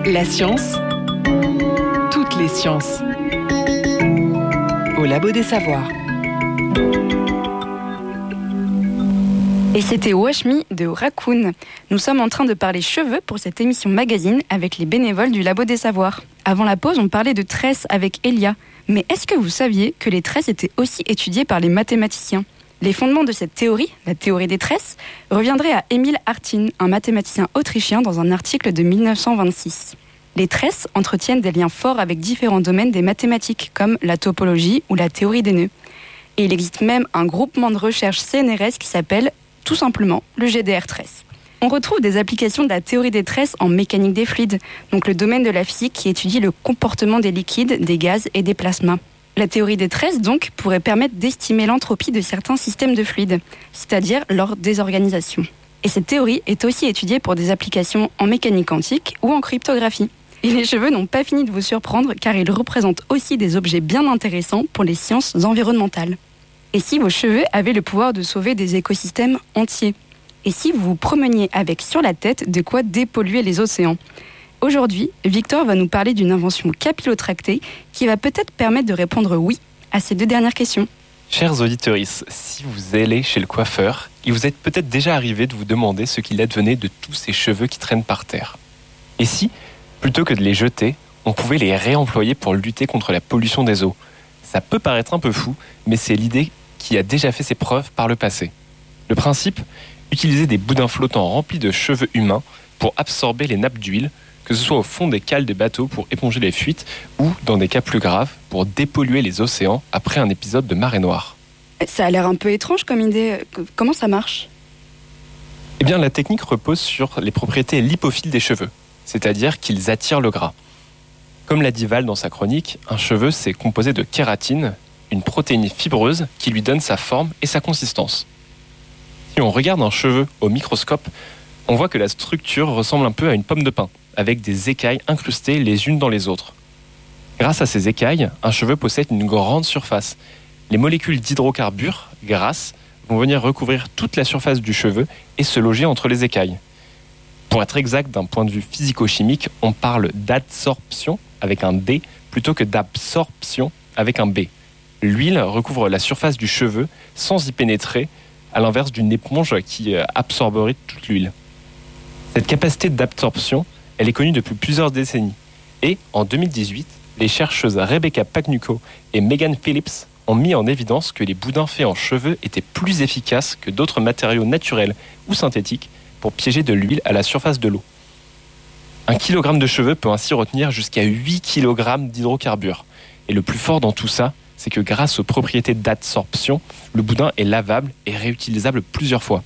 La science, toutes les sciences. Au Labo des Savoirs. Et c'était Wash Me de Raccoon. Nous sommes en train de parler cheveux pour cette émission magazine avec les bénévoles du Labo des Savoirs. Avant la pause, on parlait de tresses avec Elia. Mais est-ce que vous saviez que les tresses étaient aussi étudiées par les mathématiciens ? Les fondements de cette théorie, la théorie des tresses, reviendraient à Emil Artin, un mathématicien autrichien dans un article de 1926. Les tresses entretiennent des liens forts avec différents domaines des mathématiques, comme la topologie ou la théorie des nœuds. Et il existe même un groupement de recherche CNRS qui s'appelle tout simplement le GDR Tresse. On retrouve des applications de la théorie des tresses en mécanique des fluides, donc le domaine de la physique qui étudie le comportement des liquides, des gaz et des plasmas. La théorie des tresses, donc, pourrait permettre d'estimer l'entropie de certains systèmes de fluides, c'est-à-dire leur désorganisation. Et cette théorie est aussi étudiée pour des applications en mécanique quantique ou en cryptographie. Et les cheveux n'ont pas fini de vous surprendre car ils représentent aussi des objets bien intéressants pour les sciences environnementales. Et si vos cheveux avaient le pouvoir de sauver des écosystèmes entiers ? Et si vous vous promeniez avec sur la tête de quoi dépolluer les océans ? Aujourd'hui, Victor va nous parler d'une invention capillotractée qui va peut-être permettre de répondre oui à ces deux dernières questions. Chers auditeurs, si vous allez chez le coiffeur, il vous est peut-être déjà arrivé de vous demander ce qu'il advenait de tous ces cheveux qui traînent par terre. Et si, plutôt que de les jeter, on pouvait les réemployer pour lutter contre la pollution des eaux ? Ça peut paraître un peu fou, mais c'est l'idée qui a déjà fait ses preuves par le passé. Le principe, utiliser des boudins flottants remplis de cheveux humains pour absorber les nappes d'huile, que ce soit au fond des cales des bateaux pour éponger les fuites ou, dans des cas plus graves, pour dépolluer les océans après un épisode de marée noire. Ça a l'air un peu étrange comme idée. Comment ça marche ? Eh bien, la technique repose sur les propriétés lipophiles des cheveux, c'est-à-dire qu'ils attirent le gras. Comme l'a dit Val dans sa chronique, un cheveu c'est composé de kératine, une protéine fibreuse qui lui donne sa forme et sa consistance. Si on regarde un cheveu au microscope, on voit que la structure ressemble un peu à une pomme de pin, avec des écailles incrustées les unes dans les autres. Grâce à ces écailles, un cheveu possède une grande surface. Les molécules d'hydrocarbures, grasses, vont venir recouvrir toute la surface du cheveu et se loger entre les écailles. Pour être exact d'un point de vue physico-chimique, on parle d'adsorption avec un D plutôt que d'absorption avec un B. L'huile recouvre la surface du cheveu sans y pénétrer, à l'inverse d'une éponge qui absorberait toute l'huile. Cette capacité d'absorption, elle est connue depuis plusieurs décennies. Et en 2018, les chercheuses Rebecca Pagnucco et Megan Phillips ont mis en évidence que les boudins faits en cheveux étaient plus efficaces que d'autres matériaux naturels ou synthétiques pour piéger de l'huile à la surface de l'eau. 1 kg de cheveux peut ainsi retenir jusqu'à 8 kg d'hydrocarbures. Et le plus fort dans tout ça, c'est que grâce aux propriétés d'adsorption, le boudin est lavable et réutilisable plusieurs fois.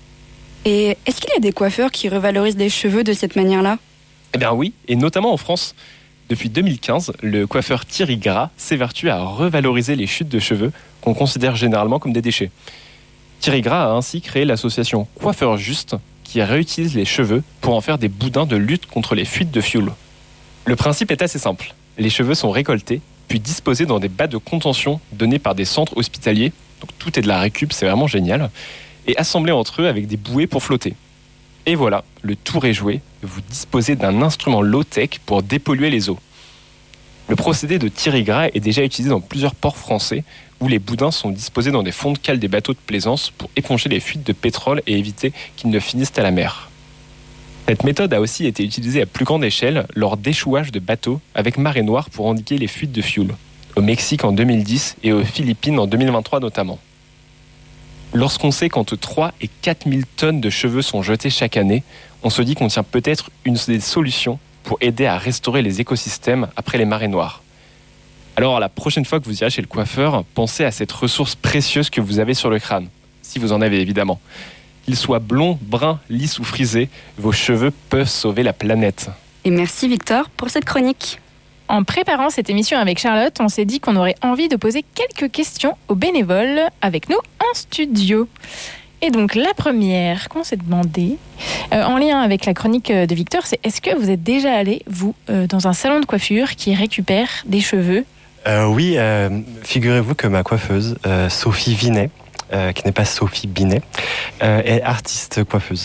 Et est-ce qu'il y a des coiffeurs qui revalorisent les cheveux de cette manière-là ? Eh bien oui, et notamment en France. Depuis 2015, le coiffeur Thierry Gras s'évertue à revaloriser les chutes de cheveux qu'on considère généralement comme des déchets. Thierry Gras a ainsi créé l'association Coiffeurs Juste, qui réutilise les cheveux pour en faire des boudins de lutte contre les fuites de fioul. Le principe est assez simple. Les cheveux sont récoltés, puis disposés dans des bas de contention donnés par des centres hospitaliers, donc tout est de la récup, c'est vraiment génial, et assemblés entre eux avec des bouées pour flotter. Et voilà, le tour est joué, vous disposez d'un instrument low-tech pour dépolluer les eaux. Le procédé de Thierry Gras est déjà utilisé dans plusieurs ports français où les boudins sont disposés dans des fonds de cale des bateaux de plaisance pour éponger les fuites de pétrole et éviter qu'ils ne finissent à la mer. Cette méthode a aussi été utilisée à plus grande échelle lors d'échouages de bateaux avec marée noire pour endiguer les fuites de fioul, au Mexique en 2010 et aux Philippines en 2023 notamment. Lorsqu'on sait qu'entre 3 et 4 000 tonnes de cheveux sont jetés chaque année, on se dit qu'on tient peut-être une des solutions pour aider à restaurer les écosystèmes après les marées noires. Alors la prochaine fois que vous irez chez le coiffeur, pensez à cette ressource précieuse que vous avez sur le crâne, si vous en avez évidemment. Qu'ils soient blonds, bruns, lisses ou frisés, vos cheveux peuvent sauver la planète. Et merci Victor pour cette chronique. En préparant cette émission avec Charlotte, on s'est dit qu'on aurait envie de poser quelques questions aux bénévoles avec nous en studio. Et donc la première qu'on s'est demandé, en lien avec la chronique de Victor, c'est est-ce que vous êtes déjà allé, vous, dans un salon de coiffure qui récupère des cheveux ? Oui, figurez-vous que ma coiffeuse, Sophie Vinet, qui n'est pas Sophie Binet, est artiste coiffeuse.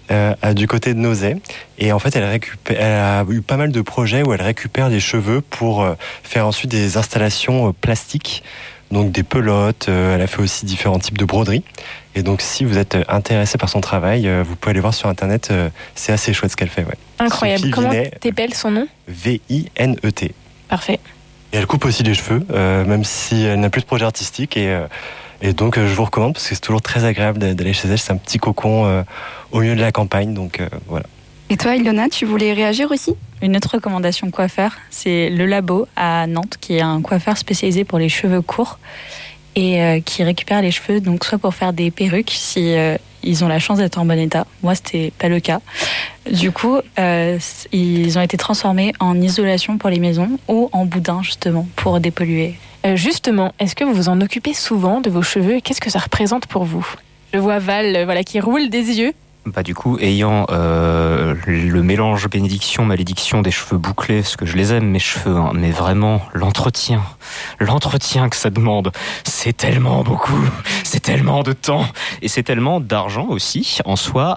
du côté de Nozay. Et en fait, elle a eu pas mal de projets où elle récupère des cheveux pour faire ensuite des installations plastiques, donc des pelotes. Elle a fait aussi différents types de broderies. Et donc, si vous êtes intéressé par son travail, vous pouvez aller voir sur Internet. C'est assez chouette ce qu'elle fait. Ouais. Incroyable. Sophie Comment Vinet, t'épelles son nom? Vinet. Parfait. Et elle coupe aussi les cheveux, même si elle n'a plus de projet artistique. Et donc, je vous recommande parce que c'est toujours très agréable d'aller chez elle. C'est un petit cocon au milieu de la campagne. Donc, voilà. Et toi, Ilona, tu voulais réagir aussi? Une autre recommandation coiffeur, c'est le Labo à Nantes, qui est un coiffeur spécialisé pour les cheveux courts et qui récupère les cheveux, donc soit pour faire des perruques si ils ont la chance d'être en bon état. Moi, c'était pas le cas. Du coup, ils ont été transformés en isolation pour les maisons ou en boudin justement pour dépolluer. Justement, est-ce que vous vous en occupez souvent de vos cheveux et qu'est-ce que ça représente pour vous? Je vois Val qui roule des yeux. Du coup, ayant le mélange bénédiction-malédiction des cheveux bouclés, parce que je les aime, mes cheveux, hein, mais vraiment, l'entretien que ça demande, c'est tellement beaucoup, c'est tellement de temps, et c'est tellement d'argent aussi, en soi,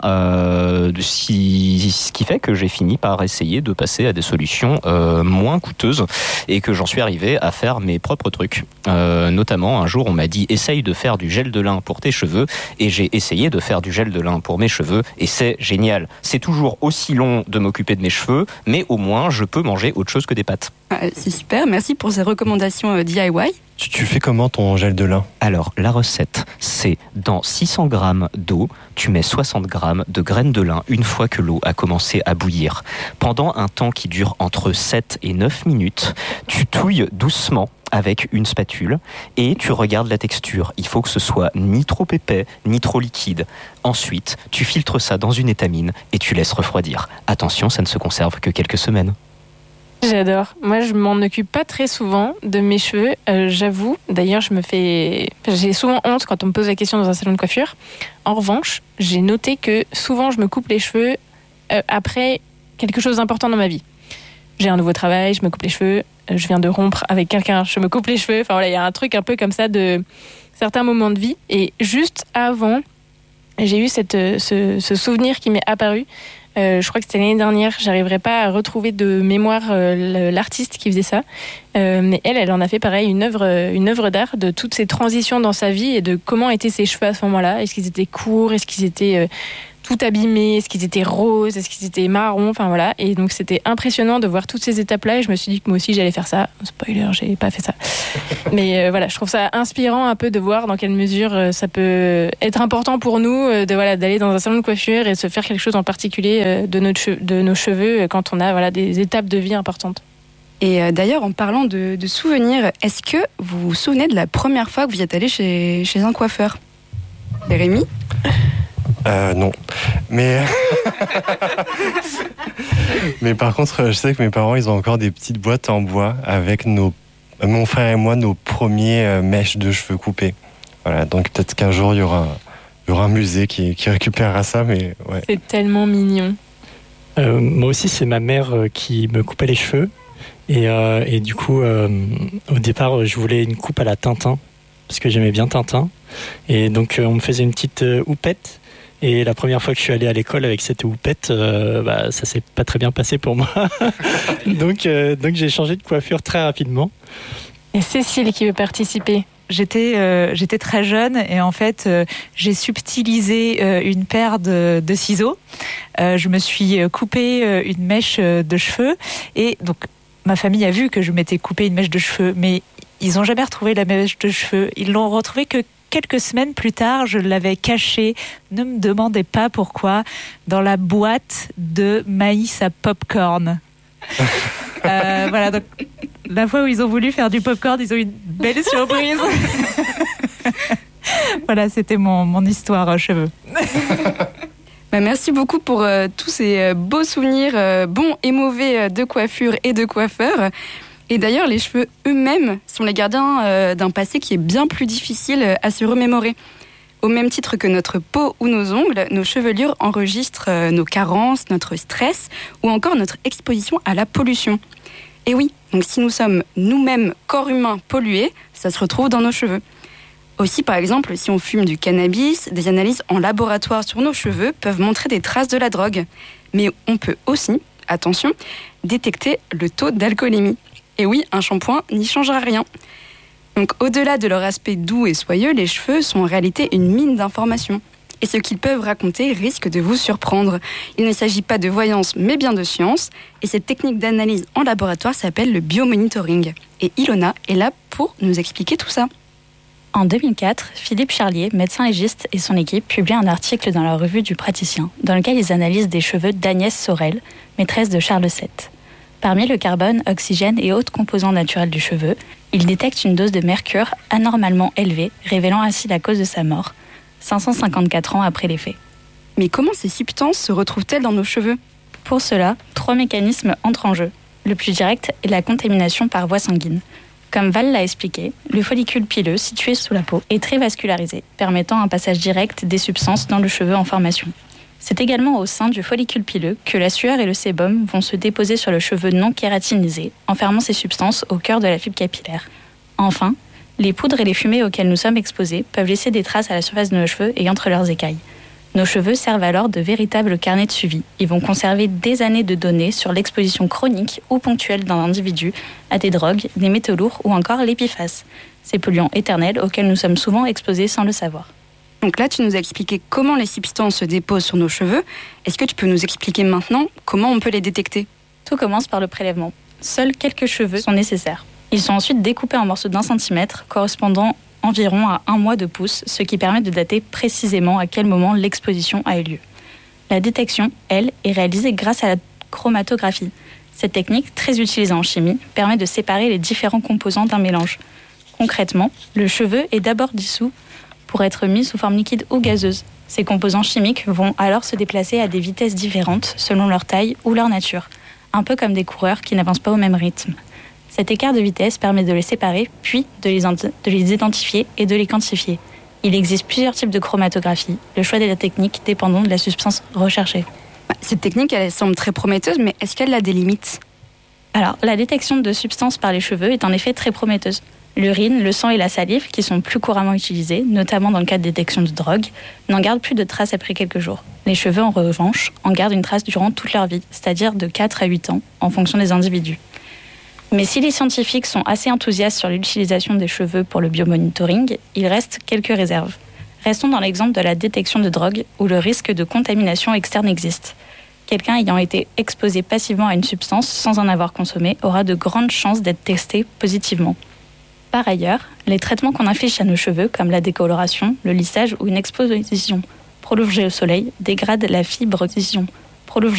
ce qui fait que j'ai fini par essayer de passer à des solutions moins coûteuses, et que j'en suis arrivé à faire mes propres trucs. Notamment, un jour, on m'a dit, essaye de faire du gel de lin pour tes cheveux, et j'ai essayé de faire du gel de lin pour mes cheveux, et c'est génial. C'est toujours aussi long de m'occuper de mes cheveux, mais au moins je peux manger autre chose que des pâtes. C'est super, merci pour ces recommandations DIY. Tu fais comment ton gel de lin? Alors, la recette, c'est dans 600 grammes d'eau, tu mets 60 grammes de graines de lin une fois que l'eau a commencé à bouillir. Pendant un temps qui dure entre 7 et 9 minutes, tu touilles doucement avec une spatule et tu regardes la texture. Il faut que ce soit ni trop épais, ni trop liquide. Ensuite, tu filtres ça dans une étamine et tu laisses refroidir. Attention, ça ne se conserve que quelques semaines. J'adore. Moi, je m'en occupe pas très souvent de mes cheveux, j'avoue. D'ailleurs, j'ai souvent honte quand on me pose la question dans un salon de coiffure. En revanche, j'ai noté que souvent, je me coupe les cheveux après quelque chose d'important dans ma vie. J'ai un nouveau travail, je me coupe les cheveux. Je viens de rompre avec quelqu'un, je me coupe les cheveux. Enfin voilà, il y a un truc un peu comme ça de certains moments de vie. Et juste avant, j'ai eu ce souvenir qui m'est apparu. Je crois que c'était l'année dernière. J'arriverai pas à retrouver de mémoire l'artiste qui faisait ça, mais elle en a fait pareil une œuvre d'art de toutes ces transitions dans sa vie et de comment étaient ses cheveux à ce moment-là. Est-ce qu'ils étaient courts, est-ce qu'ils étaient tout abîmés, est-ce qu'ils étaient roses, est-ce qu'ils étaient marrons, enfin voilà. Et donc c'était impressionnant de voir toutes ces étapes-là et je me suis dit que moi aussi j'allais faire ça. Spoiler, j'ai pas fait ça. Mais voilà, je trouve ça inspirant un peu de voir dans quelle mesure ça peut être important pour nous d'aller dans un salon de coiffure et se faire quelque chose en particulier de nos cheveux quand on a des étapes de vie importantes. Et d'ailleurs, en parlant de souvenirs, est-ce que vous vous souvenez de la première fois que vous êtes allé chez un coiffeur? Jérémy? Non. Mais par contre, je sais que mes parents, ils ont encore des petites boîtes en bois avec mon frère et moi, nos premiers mèches de cheveux coupés. Voilà, donc peut-être qu'un jour, il y aura un musée qui récupérera ça, mais ouais. C'est tellement mignon. Moi aussi, c'est ma mère qui me coupait les cheveux. Et du coup, au départ, je voulais une coupe à la Tintin, parce que j'aimais bien Tintin. Et donc, on me faisait une petite houppette. Et la première fois que je suis allé à l'école avec cette houppette, ça s'est pas très bien passé pour moi. donc j'ai changé de coiffure très rapidement. Et Cécile qui veut participer. J'étais très jeune et en fait j'ai subtilisé une paire de ciseaux. Je me suis coupé une mèche de cheveux et donc ma famille a vu que je m'étais coupé une mèche de cheveux, mais ils n'ont jamais retrouvé la mèche de cheveux. Ils l'ont retrouvée que quelques semaines plus tard. Je l'avais cachée, ne me demandez pas pourquoi, dans la boîte de maïs à popcorn. Voilà, donc la fois où ils ont voulu faire du popcorn, ils ont eu une belle surprise. Voilà, c'était mon histoire cheveux. Merci beaucoup pour tous ces beaux souvenirs, bons et mauvais, de coiffure et de coiffeurs. Et d'ailleurs, les cheveux eux-mêmes sont les gardiens d'un passé qui est bien plus difficile à se remémorer. Au même titre que notre peau ou nos ongles, nos chevelures enregistrent nos carences, notre stress ou encore notre exposition à la pollution. Et oui, donc si nous sommes nous-mêmes corps humains pollués, ça se retrouve dans nos cheveux. Aussi, par exemple, si on fume du cannabis, des analyses en laboratoire sur nos cheveux peuvent montrer des traces de la drogue. Mais on peut aussi, attention, détecter le taux d'alcoolémie. Et oui, un shampoing n'y changera rien. Donc, au-delà de leur aspect doux et soyeux, les cheveux sont en réalité une mine d'informations. Et ce qu'ils peuvent raconter risque de vous surprendre. Il ne s'agit pas de voyance, mais bien de science. Et cette technique d'analyse en laboratoire s'appelle le biomonitoring. Et Ilona est là pour nous expliquer tout ça. En 2004, Philippe Charlier, médecin légiste, et son équipe publient un article dans la revue du praticien, dans lequel ils analysent des cheveux d'Agnès Sorel, maîtresse de Charles VII. Parmi le carbone, oxygène et autres composants naturels du cheveu, ils détectent une dose de mercure anormalement élevée, révélant ainsi la cause de sa mort, 554 ans après les faits. Mais comment ces substances se retrouvent-elles dans nos cheveux ? Pour cela, 3 mécanismes entrent en jeu. Le plus direct est la contamination par voie sanguine. Comme Val l'a expliqué, le follicule pileux situé sous la peau est très vascularisé, permettant un passage direct des substances dans le cheveu en formation. C'est également au sein du follicule pileux que la sueur et le sébum vont se déposer sur le cheveu non kératinisé, enfermant ces substances au cœur de la fibre capillaire. Enfin, les poudres et les fumées auxquelles nous sommes exposés peuvent laisser des traces à la surface de nos cheveux et entre leurs écailles. Nos cheveux servent alors de véritables carnets de suivi. Ils vont conserver des années de données sur l'exposition chronique ou ponctuelle d'un individu à des drogues, des métaux lourds ou encore l'épiphace, ces polluants éternels auxquels nous sommes souvent exposés sans le savoir. Donc là, tu nous as expliqué comment les substances se déposent sur nos cheveux. Est-ce que tu peux nous expliquer maintenant comment on peut les détecter ? Tout commence par le prélèvement. Seuls quelques cheveux sont nécessaires. Ils sont ensuite découpés en morceaux d'1 centimètre, correspondant environ à 1 mois de pouce, ce qui permet de dater précisément à quel moment l'exposition a eu lieu. La détection, elle, est réalisée grâce à la chromatographie. Cette technique, très utilisée en chimie, permet de séparer les différents composants d'un mélange. Concrètement, le cheveu est d'abord dissous pour être mis sous forme liquide ou gazeuse. Ces composants chimiques vont alors se déplacer à des vitesses différentes selon leur taille ou leur nature, un peu comme des coureurs qui n'avancent pas au même rythme. Cet écart de vitesse permet de les séparer, puis de les identifier et de les quantifier. Il existe plusieurs types de chromatographie, le choix de la technique dépendant de la substance recherchée. Cette technique, elle semble très prometteuse, mais est-ce qu'elle a des limites ? Alors, la détection de substances par les cheveux est en effet très prometteuse. L'urine, le sang et la salive, qui sont plus couramment utilisés, notamment dans le cas de détection de drogue, n'en gardent plus de traces après quelques jours. Les cheveux, en revanche, en gardent une trace durant toute leur vie, c'est-à-dire de 4 à 8 ans, en fonction des individus. Mais si les scientifiques sont assez enthousiastes sur l'utilisation des cheveux pour le biomonitoring, il reste quelques réserves. Restons dans l'exemple de la détection de drogue, où le risque de contamination externe existe. Quelqu'un ayant été exposé passivement à une substance sans en avoir consommé aura de grandes chances d'être testé positivement. Par ailleurs, les traitements qu'on inflige à nos cheveux, comme la décoloration, le lissage ou une exposition prolongée au soleil, dégradent la fibre prolongée